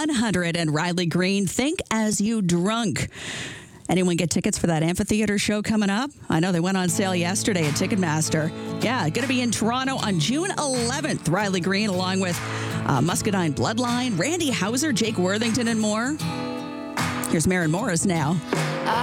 100 and Riley Green, Think As You Drunk. Anyone get tickets for that amphitheater show coming up? I know they went on sale yesterday at Ticketmaster. Yeah, going to be in Toronto on June 11th. Riley Green along with Muscadine Bloodline, Randy Houser, Jake Worthington, and more. Here's Maren Morris now.